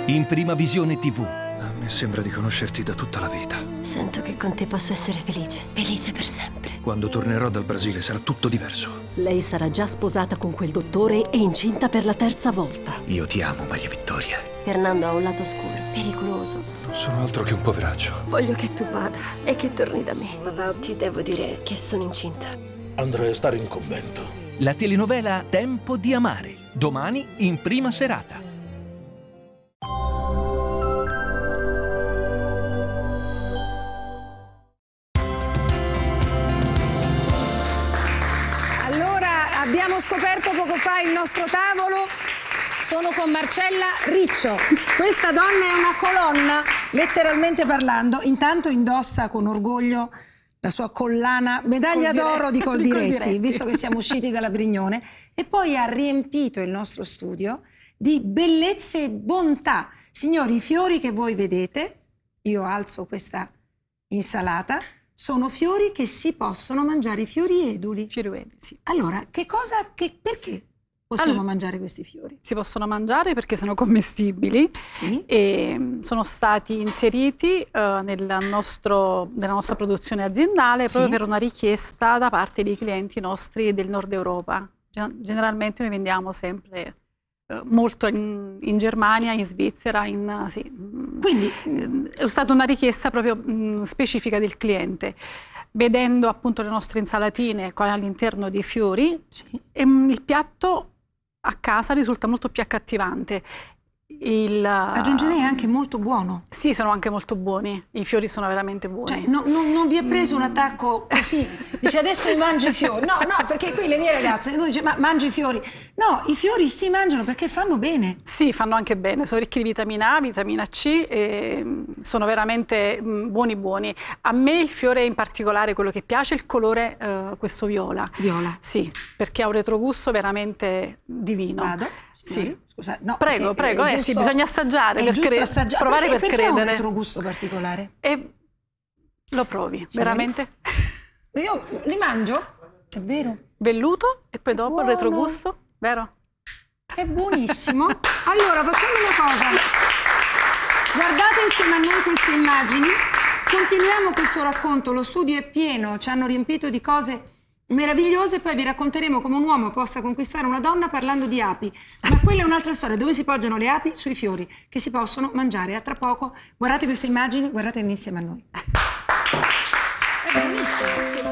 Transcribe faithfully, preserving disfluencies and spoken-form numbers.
in Prima Visione tivù. A me sembra di conoscerti da tutta la vita. Sento che con te posso essere felice, felice per sempre. Quando tornerò dal Brasile sarà tutto diverso. Lei sarà già sposata con quel dottore e incinta per la terza volta. Io ti amo, Maria Vittoria. Fernando ha un lato oscuro, pericoloso. Non sono altro che un poveraccio. Voglio che tu vada e che torni da me. Papà, ti devo dire che sono incinta. Andrei a stare in convento. La telenovela Tempo di amare, domani in prima serata. Allora, abbiamo scoperto poco fa il nostro tavolo. Sono con Marcella Riccio. Questa donna è una colonna, letteralmente parlando. Intanto indossa con orgoglio la sua collana, medaglia d'oro di Coldiretti, Coldiretti, visto che siamo usciti dalla Brignone, e poi ha riempito il nostro studio di bellezze e bontà. Signori, i fiori che voi vedete, io alzo questa insalata, sono fiori che si possono mangiare, i fiori eduli. Fiori eduli, sì. Allora, che cosa, che, perché possiamo allora, mangiare questi fiori? Si possono mangiare perché sono commestibili, sì, e sono stati inseriti uh, nel nostro, nella nostra produzione aziendale proprio sì, per una richiesta da parte dei clienti nostri del nord Europa. Generalmente noi vendiamo sempre uh, molto in, in Germania, in Svizzera, in, uh, sì. Quindi è stata una richiesta proprio mh, specifica del cliente. Vedendo appunto le nostre insalatine con all'interno dei fiori, sì, e, mh, il piatto a casa risulta molto più accattivante. Il, aggiungerei anche molto buono. Sì, sono anche molto buoni, i fiori sono veramente buoni. Cioè, no, no, non vi è preso un attacco così, dice adesso mi mangio i fiori. No, no, perché qui le mie ragazze, uno dice ma mangio i fiori. No, i fiori si mangiano perché fanno bene. Sì, fanno anche bene, sono ricchi di vitamina A, vitamina C, e sono veramente mh, buoni buoni. A me il fiore in particolare, quello che piace, è il colore, uh, questo viola. Viola? Sì, perché ha un retrogusto veramente divino. Vado? Sì. Scusa, no, prego, prego, eh, giusto, sì, bisogna assaggiare, per giusto cre assaggiare. provare perché, per perché credere. Ha un retrogusto particolare? E lo provi, Sì, veramente. Io li mangio? È vero. Velluto e poi dopo buono, il retrogusto, vero? È buonissimo. Allora, facciamo una cosa. Guardate insieme a noi queste immagini. Continuiamo questo racconto. Lo studio è pieno, ci hanno riempito di cose meravigliose, poi vi racconteremo come un uomo possa conquistare una donna parlando di api, ma quella è un'altra storia. Dove si poggiano le api? Sui fiori che si possono mangiare. A tra poco, guardate queste immagini, guardate insieme a noi. È bellissimo.